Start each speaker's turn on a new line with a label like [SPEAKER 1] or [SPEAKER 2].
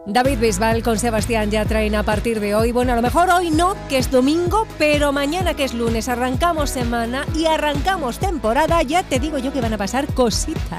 [SPEAKER 1] David Bisbal con Sebastián Yatra a partir de hoy. Bueno, a lo mejor hoy no, que es domingo, pero mañana, que es lunes, arrancamos semana y arrancamos temporada. Ya te digo yo que van a pasar cositas.